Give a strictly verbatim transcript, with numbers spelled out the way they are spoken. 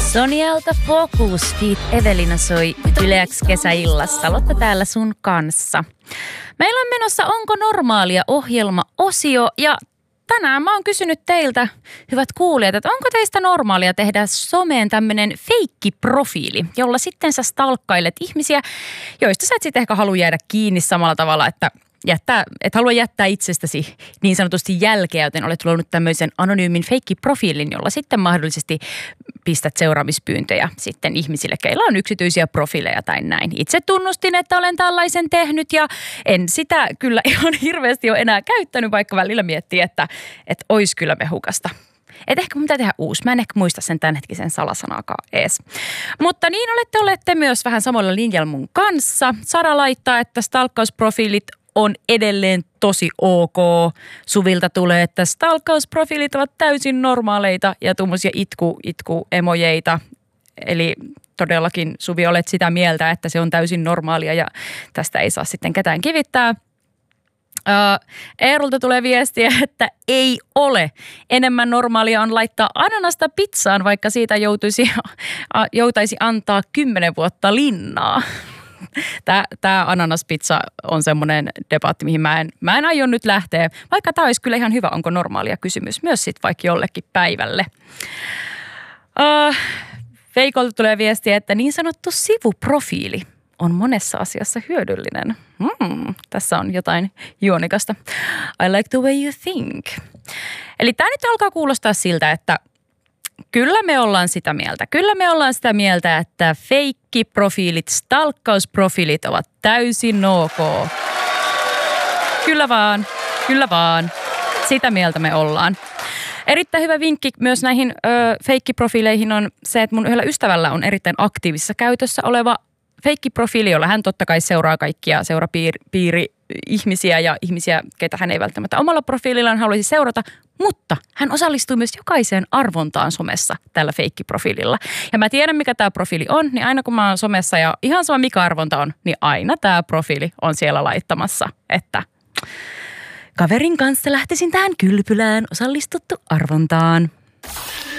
Sonialta Focus feat. Evelina soi Yle X kesäillassa. Lotta täällä sun kanssa. Meillä on menossa Onko normaalia -ohjelma-osio ja tänään mä oon kysynyt teiltä, hyvät kuulijat, että onko teistä normaalia tehdä someen tämmönen feikkiprofiili, jolla sitten sä stalkkailet ihmisiä, joista sä et sitten ehkä halua jäädä kiinni samalla tavalla, että jättää, et halua jättää itsestäsi niin sanotusti jälkeä, joten olet luonut tämmöisen anonyymin feikkiprofiilin, jolla sitten mahdollisesti pistät seuraamispyyntöjä sitten ihmisille, keillä on yksityisiä profiileja tai näin. Itse tunnustin, että olen tällaisen tehnyt ja en sitä kyllä ihan hirveästi ole enää käyttänyt, vaikka välillä miettii, että, että olisi kyllä mehukasta. Että ehkä mun pitää tehdä uusi. Mä en ehkä muista sen tämänhetkisen salasanaakaan ees. Mutta niin olette, olette myös vähän samalla linjalla mun kanssa. Sara laittaa, että stalkkausprofiilit on edelleen tosi ok. Suvilta tulee, että stalkkausprofiilit ovat täysin normaaleita ja tuommoisia itku, itku-emojeita. Eli todellakin, Suvi, olet sitä mieltä, että se on täysin normaalia ja tästä ei saa sitten ketään kivittää. Uh, Eerulta tulee viestiä, että ei ole. Enemmän normaalia on laittaa ananasta pizzaan, vaikka siitä joutuisi, joutaisi antaa kymmenen vuotta linnaa. Tämä, tämä ananaspizza on semmoinen debatti, mihin mä en, mä en aio nyt lähteä, vaikka tämä olisi kyllä ihan hyvä, onko normaalia kysymys myös sitten vaikka jollekin päivälle. Uh, Veikolta tulee viestiä, että niin sanottu sivuprofiili on monessa asiassa hyödyllinen. Hmm, tässä on jotain juonikasta. I like the way you think. Eli tämä nyt alkaa kuulostaa siltä, että kyllä me ollaan sitä mieltä. Kyllä me ollaan sitä mieltä, että feikkiprofiilit, stalkkausprofiilit ovat täysin ok. Kyllä vaan, kyllä vaan. Sitä mieltä me ollaan. Erittäin hyvä vinkki myös näihin ö, feikkiprofiileihin on se, että mun yhdellä ystävällä on erittäin aktiivisessa käytössä oleva feikkiprofiili, jolla hän totta kai seuraa kaikkia seurapiiri ihmisiä ja ihmisiä, keitä hän ei välttämättä omalla profiilillaan haluaisi seurata, mutta hän osallistuu myös jokaiseen arvontaan somessa tällä feikkiprofiililla. Ja mä tiedän, mikä tämä profiili on, niin aina kun mä oon somessa ja ihan sama mikä arvonta on, niin aina tämä profiili on siellä laittamassa, että kaverin kanssa lähtisin tähän kylpylään osallistuttu arvontaan.